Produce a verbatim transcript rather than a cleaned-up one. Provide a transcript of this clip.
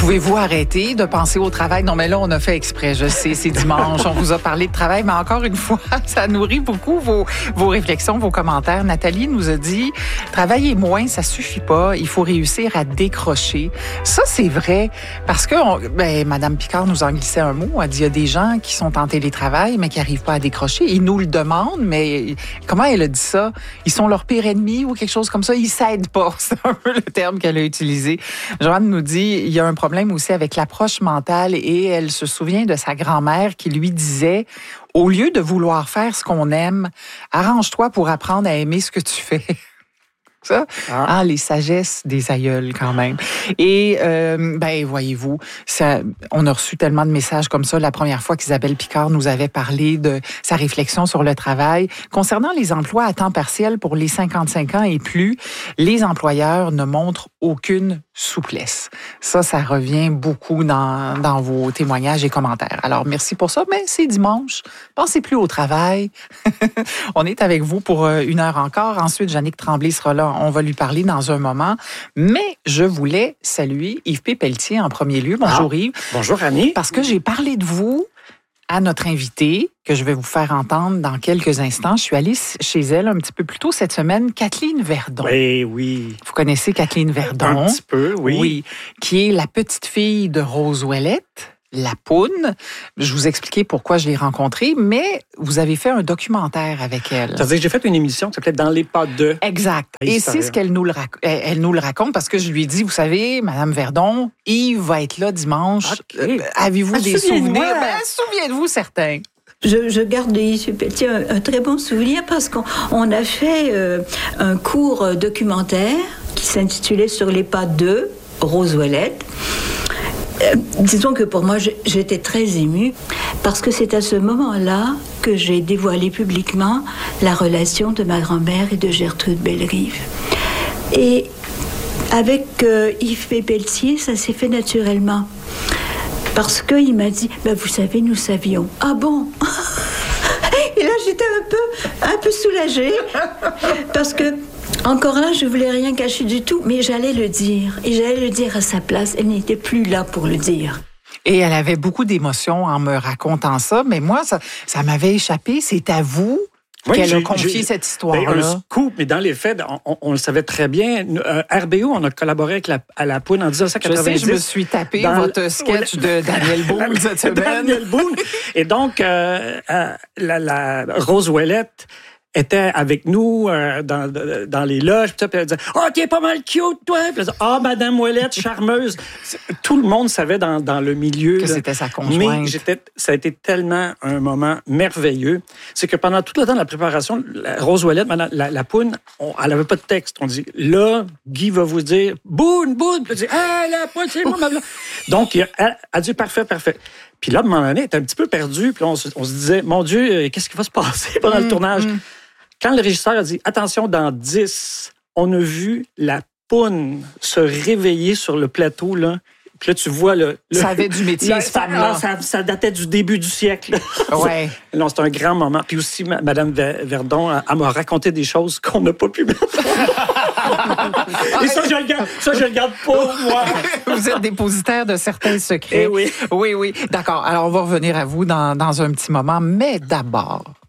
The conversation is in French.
Pouvez-vous arrêter de penser au travail? Non, mais là, on a fait exprès, je sais, c'est dimanche, on vous a parlé de travail, mais encore une fois, ça nourrit beaucoup vos, vos réflexions, vos commentaires. Nathalie nous a dit, travailler moins, ça suffit pas, il faut réussir à décrocher. Ça, c'est vrai, parce que, on, ben, Madame Picard nous en glissait un mot, elle dit, il y a des gens qui sont en télétravail, mais qui n'arrivent pas à décrocher. Ils nous le demandent, mais comment elle a dit ça? Ils sont leur pire ennemi ou quelque chose comme ça? Ils s'aident pas, c'est un peu le terme qu'elle a utilisé. Joanne nous dit, il y a un problème aussi avec l'approche mentale et elle se souvient de sa grand-mère qui lui disait, au lieu de vouloir faire ce qu'on aime, arrange-toi pour apprendre à aimer ce que tu fais. Ça, ah. Ah, les sagesses des aïeuls quand même. Et euh, ben voyez-vous, ça, on a reçu tellement de messages comme ça la première fois qu'Isabelle Picard nous avait parlé de sa réflexion sur le travail concernant les emplois à temps partiel pour les cinquante-cinq ans et plus. Les employeurs ne montrent aucune souplesse. Ça, ça revient beaucoup dans dans vos témoignages et commentaires. Alors merci pour ça, mais c'est dimanche. Pensez plus au travail. On est avec vous pour une heure encore. Ensuite, Jannick Tremblay sera là. On va lui parler dans un moment. Mais je voulais saluer Yves P. Pelletier en premier lieu. Bonjour ah, Yves. Bonjour Annie. Parce que j'ai parlé de vous à notre invitée, que je vais vous faire entendre dans quelques instants. Je suis allée chez elle un petit peu plus tôt cette semaine, Kathleen Verdon. Oui, oui. Vous connaissez Kathleen Verdon? Un petit peu, oui. Oui, qui est la petite fille de Rose Ouellette. La Poune. Je vous expliquais pourquoi je l'ai rencontrée, mais vous avez fait un documentaire avec elle. C'est-à-dire que j'ai fait une émission qui s'appelait Dans les pas de... Exact. Et c'est ce qu'elle nous le, rac... elle nous le raconte parce que je lui ai dit, vous savez, Madame Verdon, Yves va être là dimanche. Okay. Euh, avez-vous ah, des souvenirs? Ben, souvenez-vous certains. Je, je garde de Yves Pelletier un, un très bon souvenir parce qu'on on a fait euh, un court documentaire qui s'intitulait Sur les pas de Rose Ouellette. Euh, disons que pour moi, j'étais très émue parce que c'est à ce moment-là que j'ai dévoilé publiquement la relation de ma grand-mère et de Gertrude Bellerive. Et avec euh, Yves P. Pelletier, ça s'est fait naturellement. Parce qu'il m'a dit, ben, vous savez, nous savions. Ah bon? Et là, j'étais un peu, un peu soulagée parce que encore là, je voulais rien cacher du tout, mais j'allais le dire. Et j'allais le dire à sa place. Elle n'était plus là pour le dire. Et elle avait beaucoup d'émotions en me racontant ça, mais moi, ça, ça m'avait échappé. C'est à vous oui, qu'elle a confié cette histoire-là. Ben, un scoop, mais dans les faits, on, on le savait très bien. Euh, R B O, on a collaboré avec la, à la Poune en dix-neuf cent quatre-vingt-dix. Je sais, je me suis tapé dans votre sketch de Daniel Boone cette semaine. Daniel Boone. Et donc, euh, euh, la, la Rose Ouellette était avec nous euh, dans, dans les loges, puis elle disait « Ah, oh, t'es pas mal cute, toi! » Puis elle disait « Ah, oh, Madame Ouellette, charmeuse! » Tout le monde savait dans, dans le milieu. Que là, c'était sa conjointe. Mais j'étais, ça a été tellement un moment merveilleux. C'est que pendant tout le temps de la préparation, la Rose Ouellette, Madame, la, la Poune, on, elle n'avait pas de texte. On dit « Là, Guy va vous dire « Boune, boune! » Puis elle dit « Ah, la Poune, c'est moi, ma blonde! » Donc, elle a dit « Parfait, parfait. » Puis là, à un moment donné, elle était un petit peu perdue. Puis on, on se disait « Mon Dieu, qu'est-ce qui va se passer pendant mmh, le tournage? Mmh. » Quand le régisseur a dit « Attention, dans dix, on a vu la Poune se réveiller sur le plateau, là. » Puis là, tu vois le... le ça avait du métier, ce femme-là. Ça, ça datait du début du siècle. Ouais. Non, c'est un grand moment. Puis aussi, Mme Verdon, elle m'a raconté des choses qu'on n'a pas pu mettre. Et ça, je le garde, ça, je le garde pour moi. Vous êtes dépositaire de certains secrets. Eh oui. Oui, oui. D'accord. Alors, on va revenir à vous dans, dans un petit moment. Mais d'abord...